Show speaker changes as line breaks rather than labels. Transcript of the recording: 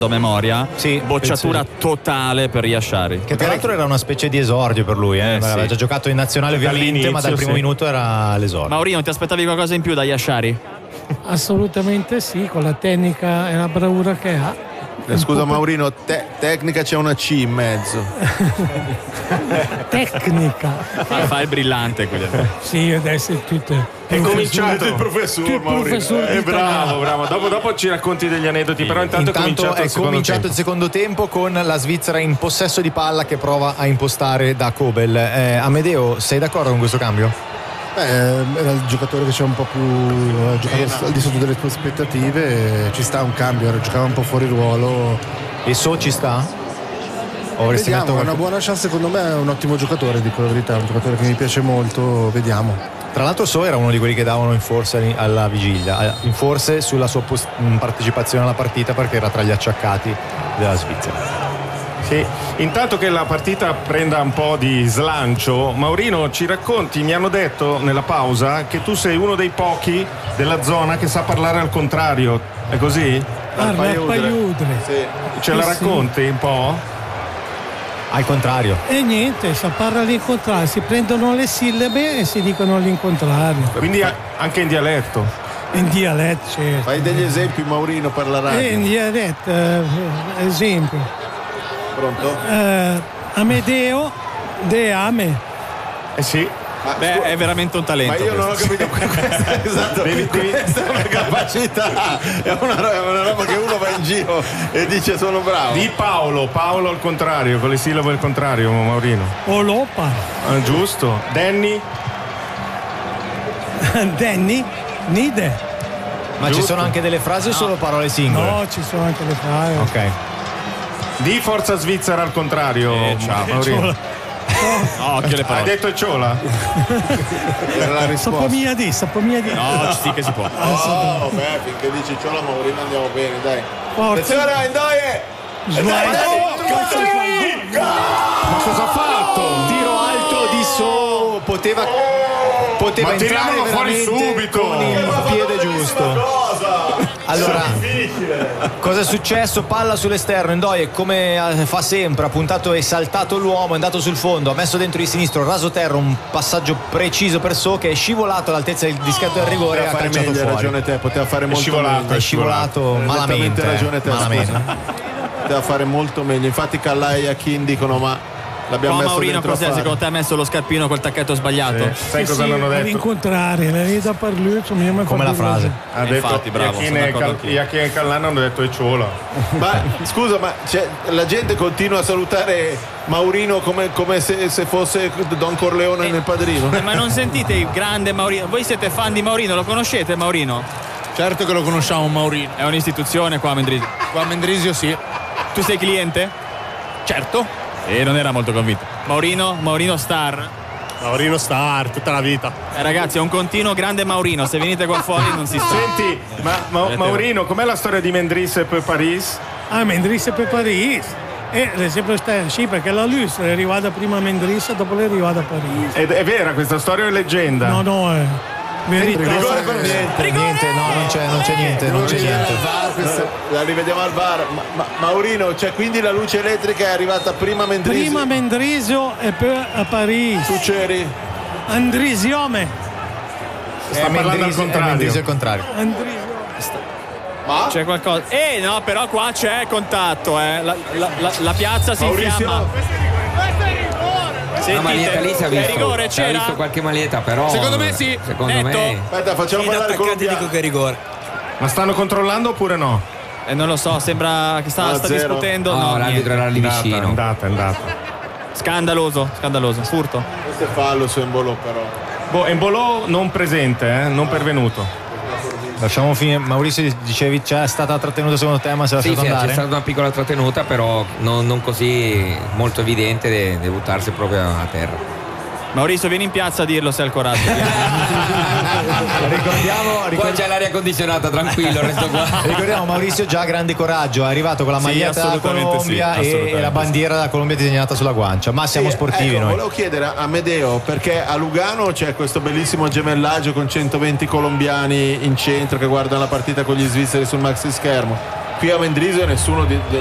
a memoria,
sì,
bocciatura totale per Yashari,
che tra l'altro era una specie di esordio per lui, aveva già giocato in nazionale ovviamente, ma dal primo minuto era l'esordio.
Maurino, ti aspettavi qualcosa in più da Yashari?
Assolutamente sì, con la tecnica e la bravura che ha.
Scusa Maurino, tecnica c'è una C in mezzo.
Tecnica.
Fa il brillante quello.
Sì, adesso è tutto.
È cominciato il professor Maurino.
Bravo.
Dopo ci racconti degli aneddoti, però intanto è cominciato il
secondo tempo con la Svizzera in possesso di palla che prova a impostare da Kobel. Amedeo, sei d'accordo con questo cambio?
Era il giocatore che c'è un po' più giocato al di sotto delle tue aspettative, ci sta un cambio, giocava un po' fuori ruolo.
E So ci sta?
Vediamo, è una buona chance, secondo me è un ottimo giocatore, dico la verità, un giocatore che mi piace molto, vediamo.
Tra l'altro So era uno di quelli che davano in forse alla vigilia, in forse sulla sua partecipazione alla partita, perché era tra gli acciaccati della Svizzera.
Sì. Intanto che la partita prenda un po' di slancio, Maurino, ci racconti, mi hanno detto nella pausa che tu sei uno dei pochi della zona che sa parlare al contrario, è così?
Paiudre.
Sì.
Ce la racconti un po'?
Al contrario.
E niente, sa parlare all'incontrario, si prendono le sillabe e si dicono all'incontrario.
Quindi anche in dialetto?
In dialetto, certo.
Fai degli esempi Maurino per la radio.
In dialetto, esempio.
Pronto?
Amedeo de Ame.
Sì.
È veramente un talento.
Ma io non ho capito questa, esatto, questa è una capacità, è una roba che uno va in giro e dice sono bravo.
Di Paolo al contrario, con le sillabe al contrario, Maurino.
Olopa.
Giusto. Danny?
Danny? Nide.
Ma
giusto.
Ci sono anche delle frasi o solo parole singole?
No, ci sono anche le frasi.
Ok.
Di Forza Svizzera al contrario, ciao Maurino.
Occhio le parole.
Hai detto Ciola?
Era la risposta.
Sapomia di.
No, sì che si può.
Oh, beh, finché dici Ciola Maurino andiamo bene, dai.
Forza.
Attenzione, Indoie!
Ma cosa ha fatto? Un tiro alto di So, poteva
Ma
entrare
tiriamolo fuori subito
con il piede giusto. Allora, cosa è successo? Palla sull'esterno, Ndoye come fa sempre, ha puntato e saltato l'uomo, è andato sul fondo, ha messo dentro di sinistro, raso terra, un passaggio preciso per So che è scivolato all'altezza del dischetto del rigore e ha calciato fuori.
Hai ragione te, poteva fare molto meglio.
È scivolato malamente.
Ragione te,
malamente.
Poteva fare molto meglio. Infatti Callà e Akin dicono ma l'abbiamo messo
Maurino,
dentro
cos'è? Secondo te ha messo lo scarpino col tacchetto sbagliato?
Sai cosa hanno detto?
All'incontrario, la verità per lui,
come la frase.
Ha detto
infatti, bravo,
Iachine e Callano hanno detto è Ciola.
Ma scusa, ma la gente continua a salutare Maurino come se fosse Don Corleone nel Padrino.
Ma non sentite il grande Maurino? Voi siete fan di Maurino? Lo conoscete Maurino?
Certo che lo conosciamo Maurino.
È un'istituzione qua a Mendrisio.
Qua a Mendrisio sì.
Tu sei cliente?
Certo.
E non era molto convinto. Maurino Star.
Maurino Star, tutta la vita.
Ragazzi, è un continuo grande Maurino. Se venite qua fuori non si sta.
Senti, Maurino, com'è la storia di Mendris per Paris?
Mendris per Paris. È sempre stata sì, perché la Luz è arrivata prima a Mendris e dopo è arrivata a Paris.
È vera questa storia o è leggenda?
No, è verità.
Niente, no, non c'è niente.
La rivediamo al VAR. Maurino, cioè quindi la luce elettrica è arrivata prima a Mendrisio?
Prima a Mendrisio e poi a Paris.
Tu c'eri?
Andrisiome.
Sta parlando al contrario.
Al contrario.
Ma?
C'è qualcosa. No, però qua c'è contatto, la piazza si infiamma.
Una maglietta lì si ha visto.
Rigore
c'era?
c'era?
Visto qualche maglietta, però.
Secondo me sì.
Secondo me.
Aspetta, facciamo parlare con
dico che è rigore.
Ma stanno controllando oppure no?
Non lo so, sembra che sta discutendo.
No, l'arbitro era lì vicino.
È andata.
Scandaloso, furto.
Questo è fallo su Embolo però.
Embolo non presente, non pervenuto.
Lasciamo finire. Maurizio, dicevi c'è stata trattenuta secondo te, ma se la lasciato andare?
C'è stata una piccola trattenuta, però non così molto evidente da buttarsi proprio a terra.
Maurizio, vieni in piazza a dirlo se hai il coraggio.
ricordiamo
Qua c'è l'aria condizionata, tranquillo, resto qua.
Ricordiamo Maurizio già grande coraggio, è arrivato con la maglietta della Colombia e la bandiera della Colombia disegnata sulla guancia, ma siamo sportivi noi.
Volevo chiedere a Amedeo perché a Lugano c'è questo bellissimo gemellaggio con 120 colombiani in centro che guardano la partita con gli svizzeri sul maxi schermo. qui a Mendrisio nessuno